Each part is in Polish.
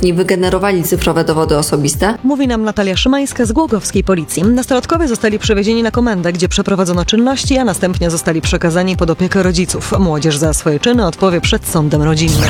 pełnoletni wygenerowali cyfrowe dowody osobiste. Mówi nam Natalia Szymańska z Głogowskiej Policji. Nastolatkowie zostali przewiezieni na komendę, gdzie przeprowadzono czynności, a następnie zostali przekazani pod opiekę rodziców. Młodzież za swoje czyny odpowie przed sądem rodzinnym.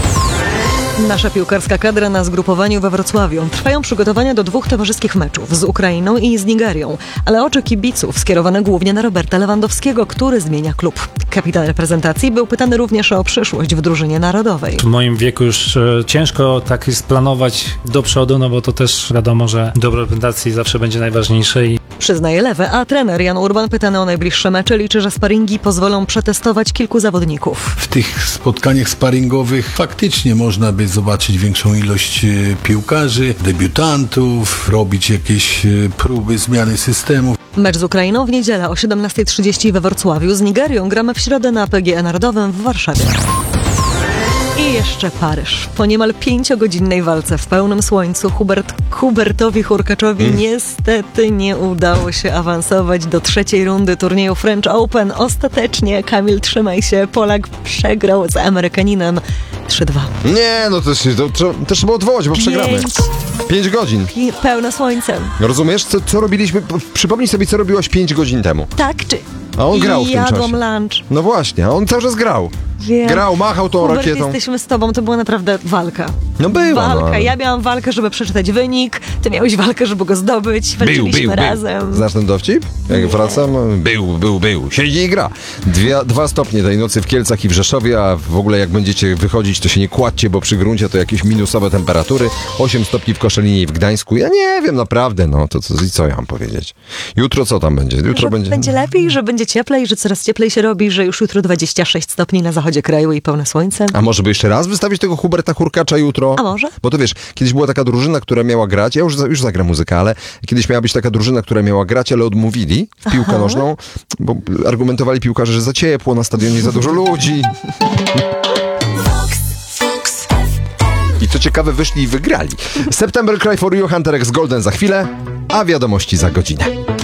Nasza piłkarska kadra na zgrupowaniu we Wrocławiu. Trwają przygotowania do 2 towarzyskich meczów z Ukrainą i z Nigerią, ale oczy kibiców skierowane głównie na Roberta Lewandowskiego, który zmienia klub. Kapitan reprezentacji był pytany również o przyszłość w drużynie narodowej. W moim wieku już ciężko tak jest planować do przodu, no bo to też wiadomo, że do reprezentacji zawsze będzie najważniejsze. Przyznaje Lewe, a trener Jan Urban pytany o najbliższe mecze liczy, że sparingi pozwolą przetestować kilku zawodników. W tych spotkaniach sparingowych faktycznie można by zobaczyć większą ilość piłkarzy, debiutantów, robić jakieś próby zmiany systemu. Mecz z Ukrainą w niedzielę o 17:30 we Wrocławiu. Z Nigerią gramy w środę na PGE Narodowym w Warszawie. I jeszcze Paryż. Po niemal 5-godzinnej walce w pełnym słońcu Hubertowi Hurkaczowi niestety nie udało się awansować do 3. rundy turnieju French Open. Ostatecznie, Kamil, trzymaj się, Polak przegrał z Amerykaninem 3-2. Nie, no to trzeba było odwołać, bo przegramy. 5 godzin. Pełne słońce. Rozumiesz, co robiliśmy? Przypomnij sobie, co robiłaś 5 godzin temu. Tak, czy... A on grał w tym czasie. Jadłam lunch. No właśnie, a on cały czas grał. Wiem. Grał, machał tą Hubert, rakietą. jesteśmy z tobą, to była naprawdę walka. No była. Walka. No, ale... Ja miałam walkę, żeby przeczytać wynik, ty miałeś walkę, żeby go zdobyć. Walczyliśmy razem. Znasz ten dowcip? Jak wracam, był. Siedzi i gra. 2 stopnie tej nocy w Kielcach i w Rzeszowie, a w ogóle jak będziecie wychodzić, to się nie kładźcie, bo przy gruncie to jakieś minusowe temperatury. 8 stopni w Koszalinie i w Gdańsku. Ja nie wiem, naprawdę, no to co ja mam powiedzieć. Jutro co tam będzie? Jutro będzie lepiej, że będzie cieplej, że coraz cieplej się robi, że już jutro 26 stopni na zachodzie kraju i pełne słońce. A może by jeszcze raz wystawić tego Huberta Hurkacza jutro? A może? Bo to wiesz, kiedyś była taka drużyna, która miała grać, ja już zagram muzykę, ale kiedyś miała być taka drużyna, która miała grać, ale odmówili w piłkę nożną, bo argumentowali piłkarze, że za ciepło na stadionie, za dużo ludzi. I co ciekawe, wyszli i wygrali. September Cry for You, Hunter X Golden za chwilę, a wiadomości za godzinę.